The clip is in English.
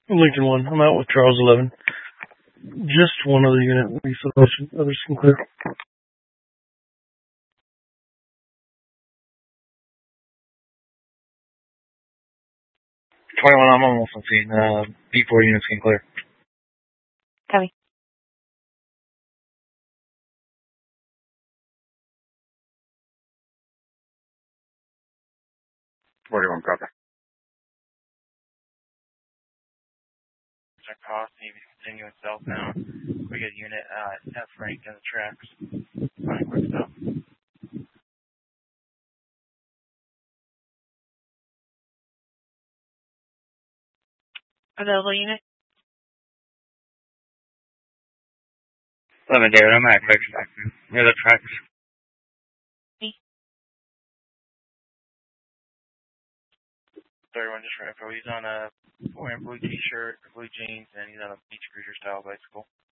Lincoln 1. I'm out with Charles 11. Just one other unit. Relocation. Others can clear. 21, I'm almost on scene. B4 units can clear. Copy. Copy. Check cost, Navy continuing southbound. We get a unit F rank in the tracks. Fine, quick stop. Available unit? 11, David, I'm at quick stop. Near the tracks. Me. 31 just for info. He's on a wearing blue t-shirt, blue jeans, and he's on a beach cruiser style bicycle.